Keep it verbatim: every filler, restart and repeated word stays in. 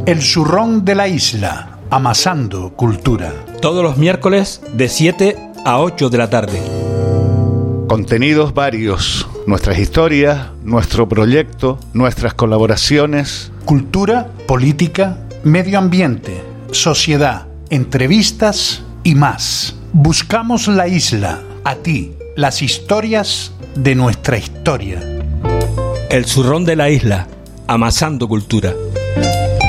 El Zurrón de la Isla, amasando cultura. Todos los miércoles de siete a ocho de la tarde. Contenidos varios, nuestras historias, nuestro proyecto, nuestras colaboraciones. Cultura, política, medio ambiente, sociedad, entrevistas y más. Buscamos la isla, a ti, las historias de nuestra historia. El Zurrón de la Isla, amasando cultura.